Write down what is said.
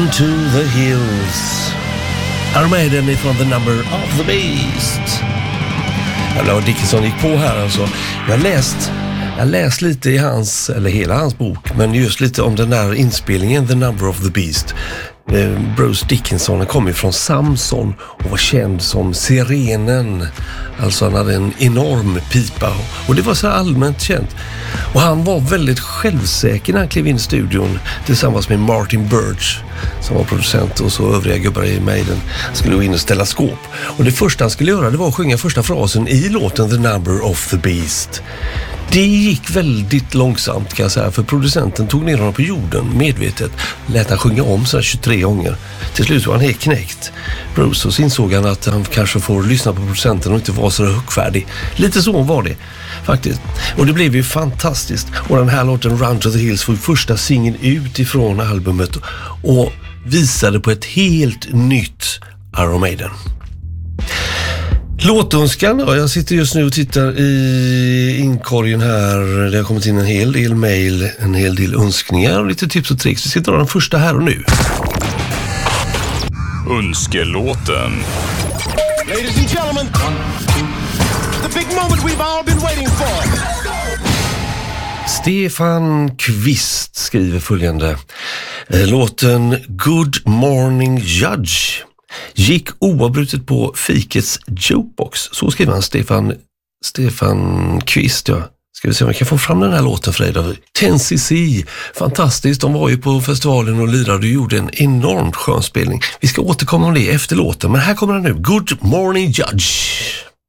Run to the Hills. Iron Maiden ifrån The Number of the Beast. Jävlar vad Dickinson gick på här alltså. Jag har läst lite i hans, eller hela hans bok, men just lite om den där inspelningen The Number of the Beast. Bruce Dickinson kom ju från Samson och var känd som Sirenen. Alltså han hade en enorm pipa och det var så allmänt känt. Och han var väldigt självsäker när han klev in i studion tillsammans med Martin Birch som var producent och så övriga gubbar i Maiden. Han skulle gå in och ställa skåp. Och det första han skulle göra det var att sjunga första frasen i låten The Number of the Beast. Det gick väldigt långsamt kan jag säga, för producenten tog ner honom på jorden medvetet, lät han sjunga om så 23 gånger. Till slut var han helt knäckt. Bruce, och så insåg han att han kanske får lyssna på producenten och inte vara så högfärdig. Lite så var det faktiskt. Och det blev ju fantastiskt. Och den här låten Run to the Hills var första singeln ut ifrån albumet och visade på ett helt nytt Iron Maiden. Låtönskan, ja, jag sitter just nu och tittar i inkorgen här. Det har kommit in en hel del mejl, en hel del önskningar och lite tips och tricks. Vi ska dra den första här och nu. Önskelåten. Ladies and gentlemen, the big moment we've all been waiting for. Stefan Kvist skriver följande. Låten Good Morning Judge gick oavbrutet på fikets jukebox. Så skriver han, Stefan Kvist, ja. Ska vi se om jag kan få fram den här låten för dig då. 10cc, fantastiskt. De var ju på festivalen och lirade och gjorde en enormt skön spelning. Vi ska återkomma om det efter låten, men här kommer den nu. Good Morning Judge.